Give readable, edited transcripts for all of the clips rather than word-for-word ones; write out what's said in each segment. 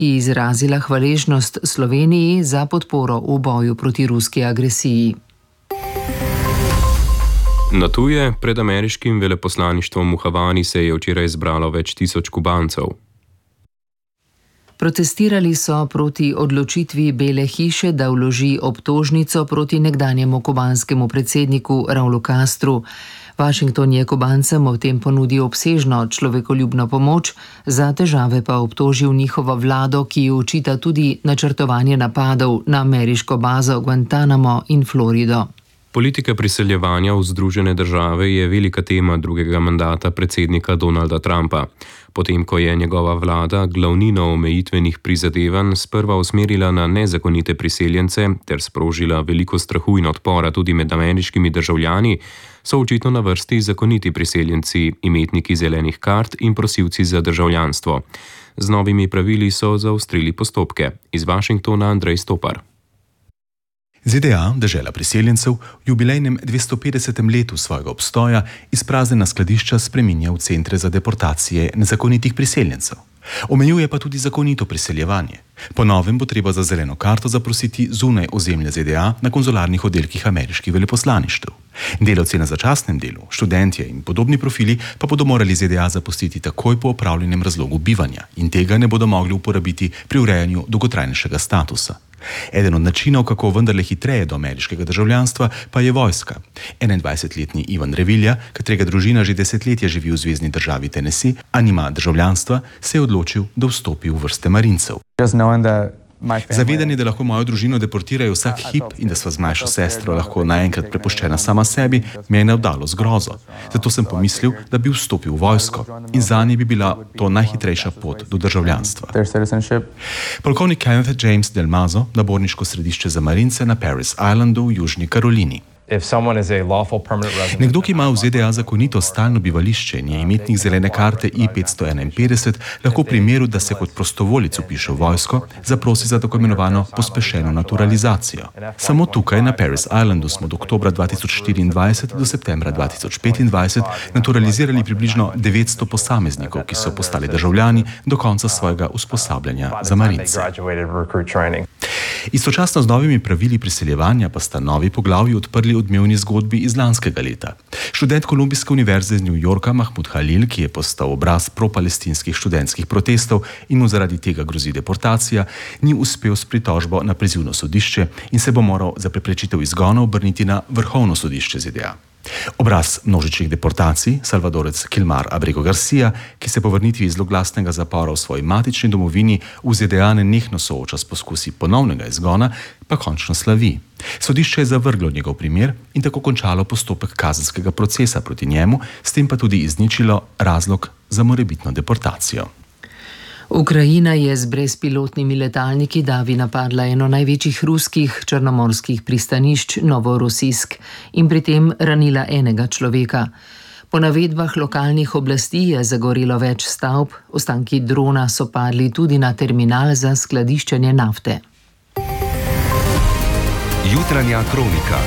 izrazila hvaležnost Sloveniji za podporo v boju proti ruski agresiji. Na tuje, pred ameriškim veleposlaništvom v Havani se je včeraj zbralo več tisoč Kubancev. Protestirali so proti odločitvi Bele hiše, da vloži obtožnico proti nekdanjemu kubanskemu predsedniku Raulu Castru. Washington je Kubancem ob tem ponudil obsežno človekoljubno pomoč, za težave pa obtožil njihovo vlado, ki ji očita tudi načrtovanje napadov na ameriško bazo Guantanamo in Florido. Politika priseljevanja v Združene države je velika tema drugega mandata predsednika Donalda Trumpa. Potem, ko je njegova vlada glavnino omejitvenih prizadevanj sprva usmerila na nezakonite priseljence ter sprožila veliko strahu in odpora tudi med ameriškimi državljani, so očitno na vrsti zakoniti priseljenci, imetniki zelenih kart in prosilci za državljanstvo. Z novimi pravili so zaostrili postopke. Iz Washingtona Andrej Stopar. ZDA, dežela priseljencev, v jubilejnem 250. letu svojega obstoja izpraznjena skladišča spreminja v centre za deportacije nezakonitih priseljencev. Omejuje pa tudi zakonito priseljevanje. Po novem bo treba za zeleno karto zaprositi zunaj ozemlja ZDA na konzularnih oddelkih ameriških veleposlaništev. Delavci na začasnem delu, študentje in podobni profili pa bodo morali ZDA zapustiti takoj po opravljenem razlogu bivanja in tega ne bodo mogli uporabiti pri urejanju dolgotrajnejšega statusa. Eden od načinov, kako vendarle hitreje do ameriškega državljanstva, pa je vojska. 21-letni Ivan Revilja, katerega družina že desetletje živi v zvezni državi Tennessee, a nima državljanstva, se je odločil, da vstopi v vrste marincev. Zavedanje, da lahko mojo družino deportirajo vsak hip in da sva z mlajšo sestro lahko naenkrat prepuščena sama sebi, me je navdalo z grozo. Zato sem pomislil, da bi vstopil v vojsko in zanje bi bila to najhitrejša pot do državljanstva. Polkovnik Kenneth James Del Mazo, naborniško središče za marince na Parris Islandu v Južni Karolini. Nekdo, ki ima v ZDA zakonito stalno bivališče in je imetnik zelene karte I-551, lahko v primeru, da se kot prostovoljec vpiše v vojsko, zaprosi za tako imenovano pospešeno naturalizacijo. Samo tukaj na Parris Islandu smo od oktobra 2024 do septembra 2025 naturalizirali približno 900 posameznikov, ki so postali državljani do konca svojega usposabljanja za marince. Istočasno z novimi pravili priseljevanja pa sta novi poglavji odprli odmevni zgodbi iz lanskega leta. Študent Kolumbijske univerze iz New Yorka Mahmud Halil, ki je postal obraz pro-palestinskih študentskih protestov in mu zaradi tega grozi deportacija, ni uspel s pritožbo na prizivno sodišče in se bo moral za preprečitev izgona obrniti na Vrhovno sodišče ZDA. Obraz množičnih deportacij, Salvadorec Kilmar Abrego Garcia, ki se po vrnitvi iz zloglasnega zapora v svoji matični domovini v ZDA nenehno sooča s poskusi ponovnega izgona, pa končno slavi. Sodišče je zavrglo njegov primer in tako končalo postopek kazenskega procesa proti njemu, s tem pa tudi izničilo razlog za morebitno deportacijo. Ukrajina je z brezpilotnimi letalniki davi napadla eno največjih ruskih črnomorskih pristanišč Novorossijsk in pri tem ranila enega človeka. Po navedbah lokalnih oblasti je zagorelo več stavb, ostanki drona so padli tudi na terminal za skladiščenje nafte. Jutranja kronika.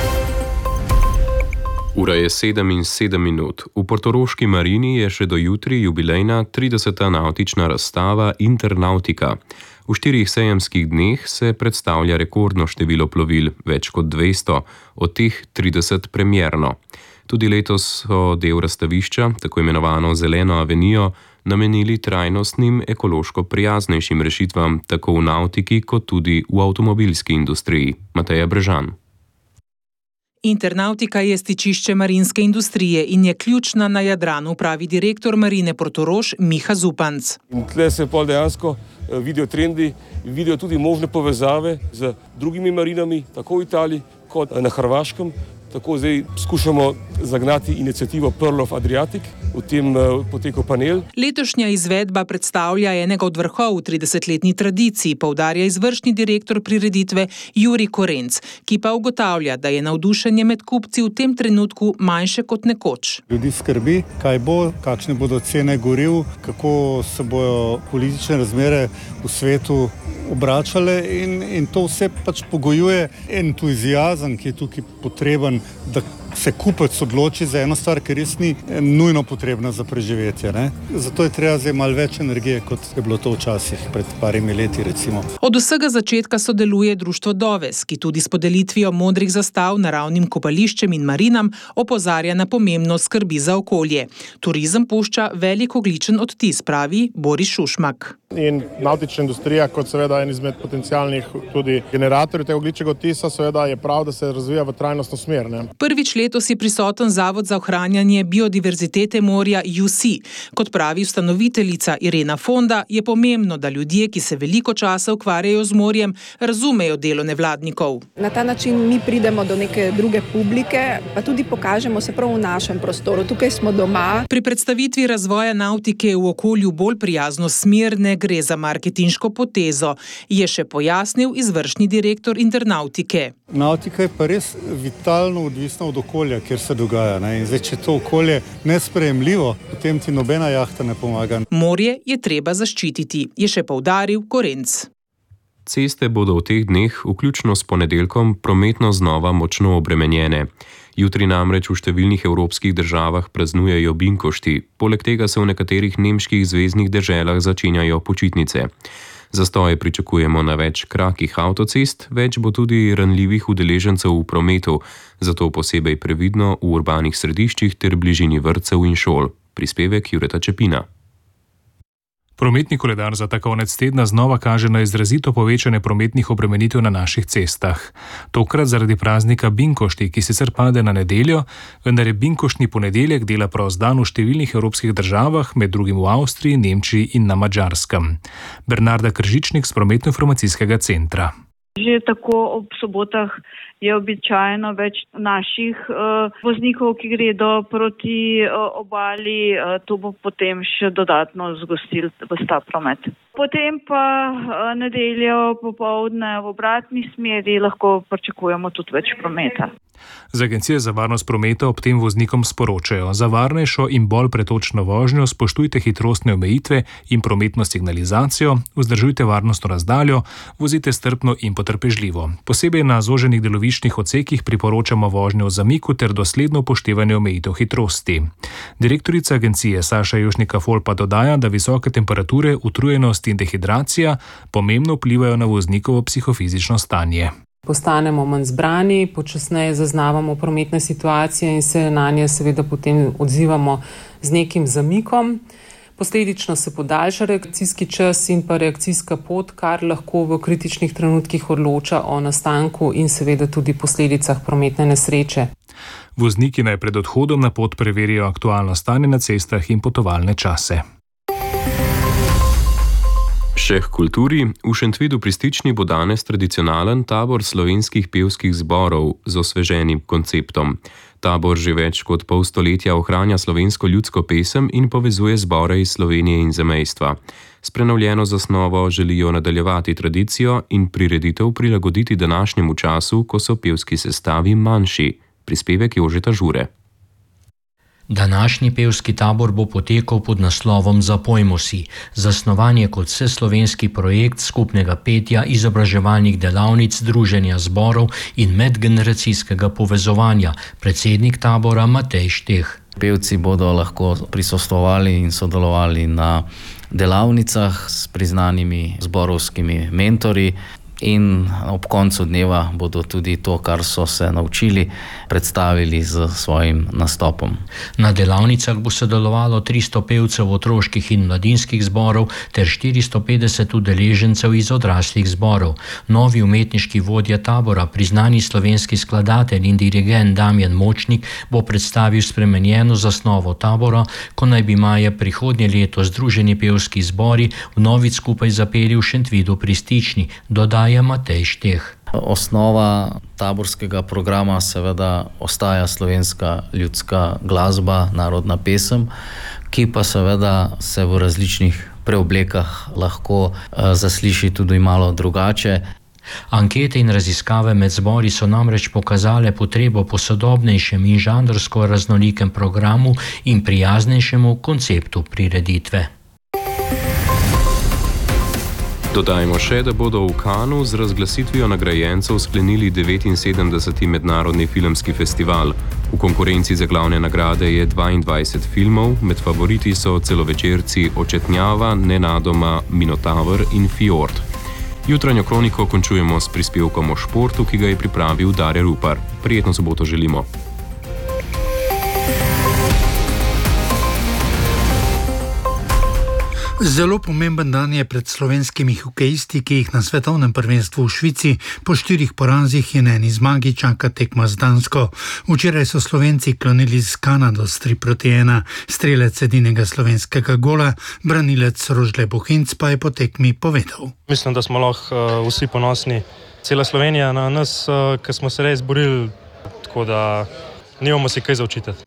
Ura je 7:07. V portoroški marini je še do jutri jubilejna 30. navtična razstava Internautika. V 4 sejemskih dneh se predstavlja rekordno število plovil, več kot 200, od teh 30 premierno. Tudi letos so del razstavišča, tako imenovano Zeleno avenijo, namenili trajnostnim, ekološko prijaznejšim rešitvam, tako v navtiki kot tudi v avtomobilski industriji. Mateja Brežan. Internautika je stičišče marinske industrije in je ključna na Jadranu, pravi direktor Marine Portorož Miha Zupanc. Tle se pa dejansko vidijo trendi, vidijo tudi možne povezave z drugimi marinami, tako v Italiji kot na Hrvaškem. Tako zdaj skušamo zagnati inicijativo Pearl of Adriatic, v tem poteku panel. Letošnja izvedba predstavlja enega od vrhov v 30-letni tradiciji, poudarja izvršni direktor prireditve Jurij Korenc, ki pa ugotavlja, da je navdušenje med kupci v tem trenutku manjše kot nekoč. Ljudi skrbi, kaj bo, kakšne bodo cene goriv, kako se bodo politične razmere v svetu obračale in to vse pač pogojuje entuziazem, ki je tukaj potreben, da se kupec odloči za eno stvar, ker res ni nujno potrebna za preživetje. Ne? Zato je treba zdaj malo več energije, kot je bilo to včasih, pred parimi leti recimo. Od vsega začetka sodeluje društvo Doves, ki tudi s podelitvijo modrih zastav naravnim kopališčem in marinam opozarja na pomembnost skrbi za okolje. Turizem pušča velik ogljičen odtis, pravi Boris Šušmak. In navtična industrija kot seveda en izmed potencialnih tudi generatorjev tega ogljičnega odtisa, seveda je prav, da se razvija v trajnostno smer. Ne? Prvič letos je prisoten Zavod za ohranjanje biodiverzitete morja UC. Kot pravi ustanoviteljica Irena Fonda, je pomembno, da ljudje, ki se veliko časa ukvarjajo z morjem, razumejo delo nevladnikov. Na ta način mi pridemo do neke druge publike, pa tudi pokažemo se prav v našem prostoru. Tukaj smo doma. Pri predstavitvi razvoja navtike v okolju bolj prijazno smer ne gre za marketinško potezo, je še pojasnil izvršni direktor Internautike. Nautika je pa res vitalno odvisna od okolja, kjer se dogaja. Ne? In zdaj, če to okolje nesprejemljivo, potem ti nobena jahta ne pomaga. Morje je treba zaščititi, je še poudaril Korenc. Ceste bodo v teh dneh, vključno s ponedeljkom, prometno znova močno obremenjene. Jutri namreč v številnih evropskih državah praznujejo binkošti, poleg tega se v nekaterih nemških zveznih deželah začenjajo počitnice. Zastoje pričakujemo na več krakih avtocest, več bo tudi ranljivih udeležencev v prometu, zato posebej previdno v urbanih središčih ter bližini vrtcev in šol. Prispevek Jureta Čepina. Prometni koledar za ta konec tedna znova kaže na izrazito povečanje prometnih obremenitev na naših cestah. Tokrat zaradi praznika Binkošti, ki sicer pade na nedeljo, vendar je binkoštni ponedeljek dela prost dan v številnih evropskih državah, med drugim v Avstriji, Nemčiji in na Madžarskem. Bernarda Kržičnik z Prometno-informacijskega centra. Že tako ob sobotah je običajno več naših voznikov, ki gredo proti obali, to bo potem še dodatno zgostil v ta promet. Potem pa nedeljo popoldne v obratni smeri lahko pričakujemo tudi več prometa. Z Agencije za varnost prometa ob tem voznikom sporočajo: za varnejšo in bolj pretočno vožnjo spoštujte hitrostne omejitve in prometno signalizacijo, vzdržujte varnostno razdaljo, vozite strpno in potrpežljivo. Posebej na zoženih deloviščnih odsekih priporočamo vožnjo v zamiku ter dosledno upoštevanje omejitev hitrosti. Direktorica agencije Saša Jošnika-Fol pa dodaja, da visoke temperature, utrujenost in dehidracija pomembno vplivajo na voznikovo psihofizično stanje. Postanemo manj zbrani, počasneje zaznavamo prometne situacije in se na nje seveda potem odzivamo z nekim zamikom. Posledično se podaljša reakcijski čas in pa reakcijska pot, kar lahko v kritičnih trenutkih odloča o nastanku in seveda tudi posledicah prometne nesreče. Vozniki naj pred odhodom na pot preverijo aktualno stanje na cestah in potovalne čase. Še k kulturi. V Šentvidu pri Stični bo danes tradicionalen tabor slovenskih pevskih zborov z osveženim konceptom. Tabor že več kot pol stoletja ohranja slovensko ljudsko pesem in povezuje zbore iz Slovenije in zamejstva. S prenovljeno zasnovo želijo nadaljevati tradicijo in prireditev prilagoditi današnjemu času, ko so pevski sestavi manjši. Prispevek Jožeta Žure. Današnji pevski tabor bo potekal pod naslovom Zapojmo si. Zasnovan je kot vseslovenski projekt skupnega petja, izobraževalnih delavnic, druženja zborov in medgeneracijskega povezovanja. Predsednik tabora Matej Šteh. Pevci bodo lahko prisostvovali in sodelovali na delavnicah s priznanimi zborovskimi mentorji. In ob koncu dneva bodo tudi to, kar so se naučili, predstavili z svojim nastopom. Na delavnicah bo sodelovalo 300 pevcev otroških in mladinskih zborov ter 450 udeležencev iz odraslih zborov. Novi umetniški vodja tabora, priznani slovenski skladatelj in dirigent Damjan Močnik, bo predstavil spremenjeno zasnovo tabora, ko naj bi maja prihodnje leto združeni pevski zbori vnovič skupaj zapeli v Šentvidu pri Stični, dodaja Matej Šteh. Osnova taborskega programa seveda ostaja slovenska ljudska glasba, narodna pesem, ki pa seveda se v različnih preoblekah lahko zasliši tudi malo drugače. Ankete in raziskave med zbori so namreč pokazale potrebo po sodobnejšem in žanrsko raznolikem programu in prijaznejšemu konceptu prireditve. Dodajmo še, da bodo v Cannesu z razglasitvijo nagrajencev sklenili 79. mednarodni filmski festival. V konkurenci za glavne nagrade je 22 filmov, med favoriti so celovečerci Očetnjava, Nenadoma, Minotaur in Fjord. Jutranjo kroniko končujemo s prispevkom o športu, ki ga je pripravil Dare Rupar. Prijetno soboto želimo. Zelo pomemben dan je pred slovenskimi hokejisti, ki jih na svetovnem prvenstvu v Švici po 4 porazih in 1 zmagi čaka tekma z Dansko. Včeraj so Slovenci klonili z Kanado s 3-1. Strelec edinega slovenskega gola, branilec Rožle Bohinc, pa je po tekmi povedal. Mislim, da smo lahko vsi ponosni. Cela Slovenija na nas, ker smo se res borili, tako da nimamo si kaj za očitati.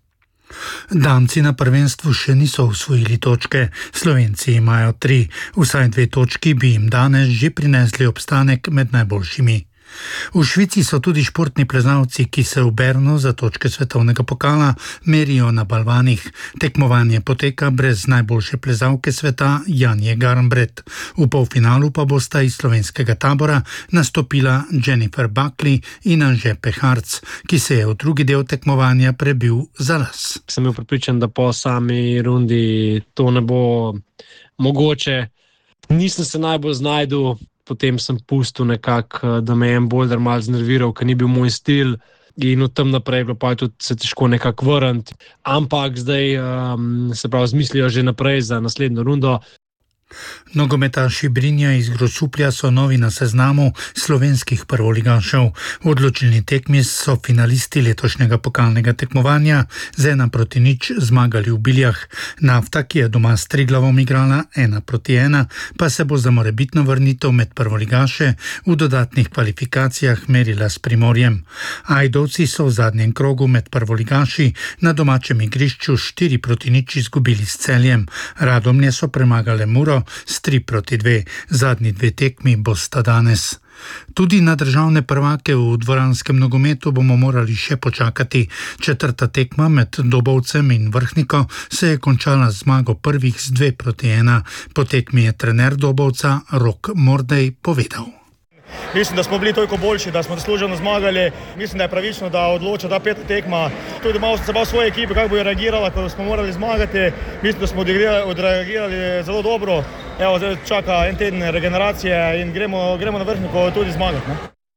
Danci na prvenstvu še niso osvojili točke, Slovenci imajo 3, vsaj 2 točki bi jim danes že prinesli obstanek med najboljšimi. V Švici so tudi športni plezalci, ki se v Bernu za točke svetovnega pokala merijo na balvanih. Tekmovanje poteka brez najboljše plezalke sveta Janje Garnbret. V polfinalu pa bosta iz slovenskega tabora nastopila Jennifer Buckley in Anže Peharc, ki se je v drugi del tekmovanja prebil za las. Sem bil prepričan, da po sami rundi to ne bo mogoče. Nisem se najbolj znašel. Potem sem pustil nekako, da me je en boulder malo znerviral, ker ni bil moj stil in od tam naprej bilo pa tudi se težko nekako vrniti. Ampak zdaj se pravi zmislijo že naprej za naslednjo rundo. Nogometaši Brinja iz Grosuplja so novi na seznamu slovenskih prvoligašev. V odločilni tekmi so finalisti letošnjega pokalnega tekmovanja z 1-0 zmagali v Biljah. Nafta, ki je doma s Triglavom igrala 1-1, pa se bo za morebitno vrnitev med prvoligaše v dodatnih kvalifikacijah merila s Primorjem. Ajdovci so v zadnjem krogu med prvoligaši na domačem igrišču 4-0 izgubili s Celjem. Radomlje so premagale Muro s 3-2, zadnji 2 tekmi bosta danes. Tudi na državne prvake v dvoranskem nogometu bomo morali še počakati. 4. tekma med Dobovcem in Vrhniko se je končala z zmago prvih z 2-1. Po tekmi je trener Dobovca Rok Mordej povedal. Mislim, da smo bili toliko boljši, da smo zasluženo zmagali. Mislim, da je pravično, da odloča ta 5. tekma. Tudi malo se bal svoje ekipe, kako bo je reagirala, ko smo morali zmagati. Mislim, da smo odreagirali zelo dobro. Evo, zdaj čaka en teden regeneracije in gremo na Vrhniko tudi zmagati. Ne?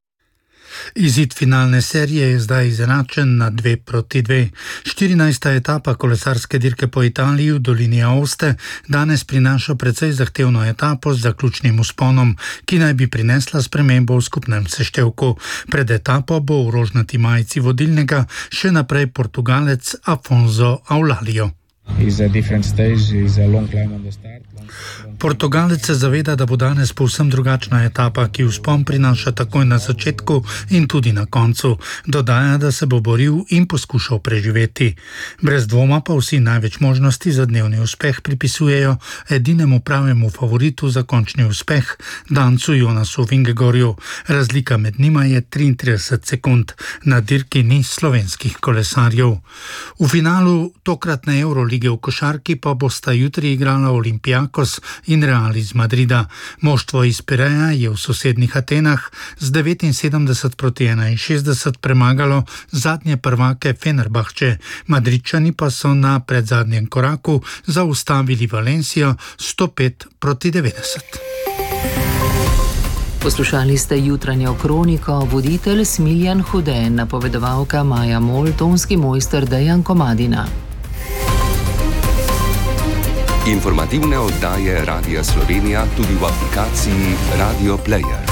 Izid finalne serije je zdaj izenačen na 2-2. 14. etapa kolesarske dirke po Italiji v dolini Aoste danes prinaša precej zahtevno etapo z zaključnim vzponom, ki naj bi prinesla spremembo v skupnem seštevku. Pred etapo bo v rožnati majici vodilnega še naprej Portugalec Afonso Aulalio. Portugalec se zaveda, da bo danes povsem drugačna etapa, ki vzpon prinaša takoj na začetku in tudi na koncu. Dodaja, da se bo boril in poskušal preživeti. Brez dvoma pa vsi največ možnosti za dnevni uspeh pripisujejo edinemu pravemu favoritu za končni uspeh, Dancu Jonasu Vingegorju. Razlika med njima je 33 sekund. Na dirki ni slovenskih kolesarjev. V finalu tokratne Eurolige v košarki pa bosta jutri igrala Olympiakos in Real iz Madrida. Moštvo iz Pireja je v sosednjih Atenah z 79-61 premagalo zadnje prvake Fenerbahče. Madridčani pa so na predzadnjem koraku zaustavili Valencijo 105-90. Poslušali ste jutranjo kroniko, voditelj Smiljan Hude, napovedovalka Maja Mol, tonski mojster Dejan Komadina. Informativne oddaje Radia Slovenija tudi v aplikaciji Radio Player.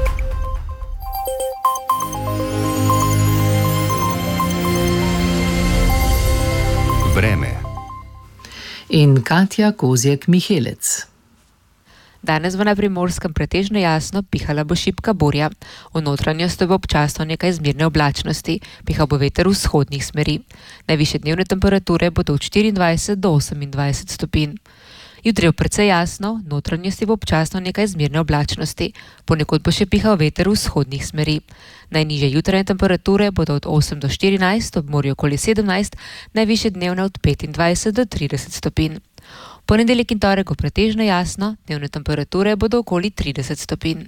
Vreme. In Katja Kozjek-Mihelec. Danes bo na Primorskem pretežno jasno, pihala bo šibka burja. V notranjosti bo občasno nekaj zmerne oblačnosti, pihal bo veter vzhodnih smeri. Najvišje dnevne temperature bodo od 24 do 28 stopinj. Jutri je precej jasno, v notranjosti bo občasno nekaj zmerne oblačnosti, ponekod bo še pihal veter vzhodnih smeri. Najnižje jutranje temperature bodo od 8 do 14, ob morju okoli 17, najvišje dnevne od 25 do 30 stopinj. Ponedeljek in torek bo pretežno jasno, dnevne temperature bodo okoli 30 stopinj.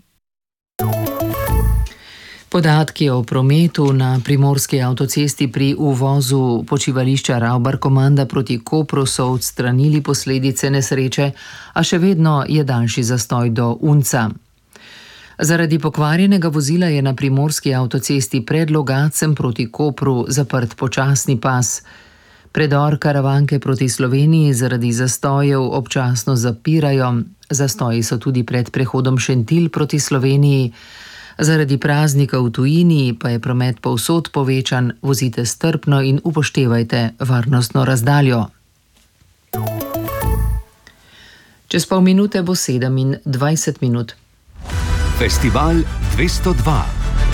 Podatki o prometu na primorski avtocesti pri uvozu počivališča Ravbar-Komanda proti Kopru so odstranili posledice nesreče, a še vedno je daljši zastoj do Unca. Zaradi pokvarjenega vozila je na primorski avtocesti pred Logacem proti Kopru zaprt počasni pas. Predor Karavanke proti Sloveniji zaradi zastojev občasno zapirajo. Zastoji so tudi pred prehodom Šentilj proti Sloveniji. Zaradi praznika v tujini pa je promet povsod povečan, vozite strpno in upoštevajte varnostno razdaljo. Čez pol minute bo 27 minut. Festival 202.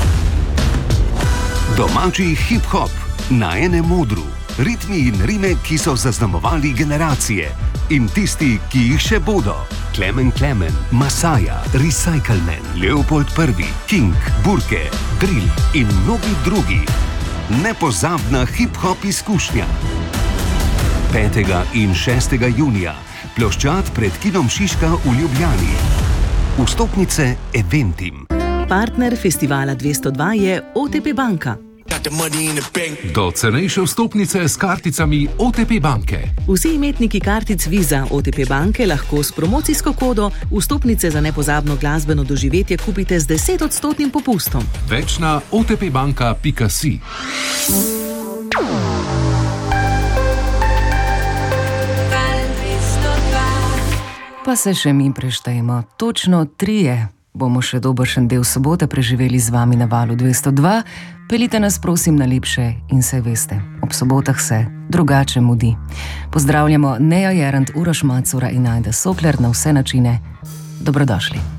Domači hip-hop na enem odru. Ritmi in rime, ki so zaznamovali generacije. In tisti, ki jih še bodo. Klemen, Masaja, Recycleman, Leopold I, King, Burke, Drill in mnogi drugi. Nepozabna hip-hop izkušnja. 5. in 6. junija. Ploščad pred kinom Šiška v Ljubljani. Vstopnice Eventim. Partner festivala 202 je OTP Banka. Do cenejše vstopnice s karticami OTP banke. Vsi imetniki kartic Visa OTP banke lahko s promocijsko kodo vstopnice za nepozabno glasbeno doživetje kupite z 10% popustom. Več na otpbanka.si. Pa se še mi preštejemo. Točno 3 bomo še dobršen del sobote preživeli z vami na valu 202. Pelite nas prosim na lepše in se veste, ob sobotah se drugače mudi. Pozdravljamo Neja Jerant, Uroš Macura in Ajda Sokler na vse načine. Dobrodošli.